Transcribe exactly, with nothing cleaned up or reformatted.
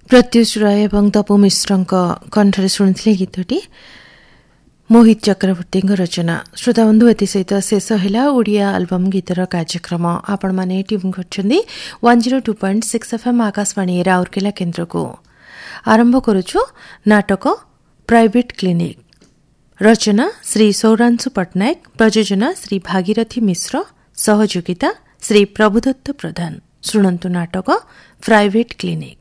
प्रत्युष राय एवं तपु मिश्रଙ୍କ କଣ୍ଠରେ ଶୁଣିଥିଲେ ଗୀତଟି ମୋହିତ ଚକ୍ରବର୍ତ୍ତୀଙ୍କ ରଚନା। ଶ୍ରୋତାବନ୍ଧୁ, ଏଥିସହିତ ଶେଷ ହେଲା ଓଡ଼ିଆ ଆଲବମ୍ ଗୀତର କାର୍ଯ୍ୟକ୍ରମ। ଆପଣମାନେ ଟ୍ୟୁନ୍ କରିଛନ୍ତି one zero two point six FM Akashvani Rourkela କେନ୍ଦ୍ରକୁ। ଆରମ୍ଭ କରୁଛୁ ନାଟକ ପ୍ରାଇଭେଟ୍ କ୍ଲିନିକ୍। ରଚନା ଶ୍ରୀ ସୌରାଂଶୁ ପଟ୍ଟନାୟକ, ପ୍ରଯୋଜନା ଶ୍ରୀ ଭାଗୀରଥୀ ମିଶ୍ର, ସହଯୋଗିତା ଶ୍ରୀ ପ୍ରଭୁଦତ୍ତ ପ୍ରଧାନ। ଶୁଣନ୍ତୁ ନାଟକ ପ୍ରାଇଭେଟ୍ କ୍ଲିନିକ୍।